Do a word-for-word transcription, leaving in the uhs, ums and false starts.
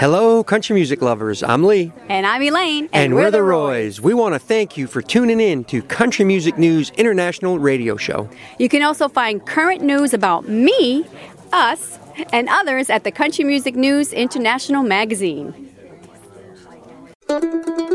Hello, country music lovers. I'm Lee. And I'm Elaine. And, and we're, we're the Roys. Roys. We want to thank you for tuning in to Country Music News International Radio Show. You can also find current news about me, us, and others at the Country Music News International magazine.